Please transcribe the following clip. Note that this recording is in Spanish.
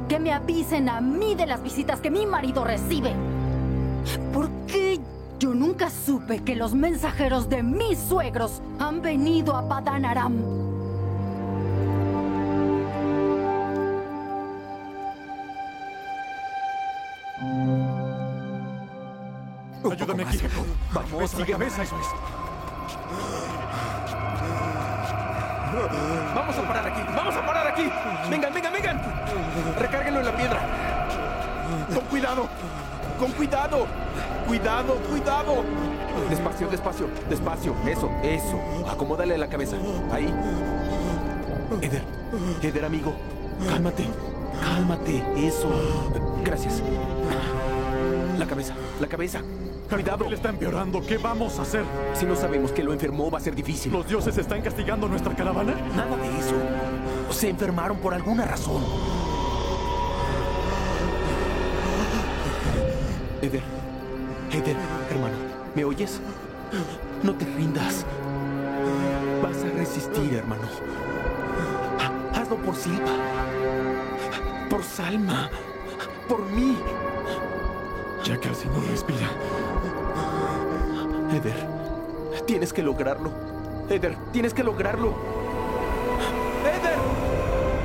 que me avisen a mí de las visitas que mi marido recibe. ¿Por qué yo nunca supe que los mensajeros de mis suegros han venido a Padan Aram? Ayúdame aquí, Jacob. Vamos, sígueme. Eso es. Vamos a parar aquí. Vamos a parar aquí. Vengan, vengan, vengan. Recárguenlo en la piedra. Con cuidado. Con cuidado. Cuidado, cuidado. Despacio, despacio, despacio. Eso, eso. Acomódale la cabeza. Ahí. Eder, amigo. Cálmate. Cálmate. Eso. Gracias. La cabeza, la cabeza. Cuidado. Él está empeorando. ¿Qué vamos a hacer? Si no sabemos que lo enfermó, va a ser difícil. ¿Los dioses están castigando nuestra caravana? Nada de eso. Se enfermaron por alguna razón. Eder, hermano, ¿me oyes? No te rindas. Vas a resistir, hermano. Hazlo por Silva. Por Salma. Por mí. Ya casi no respira. Eder, tienes que lograrlo. Eder, tienes que lograrlo.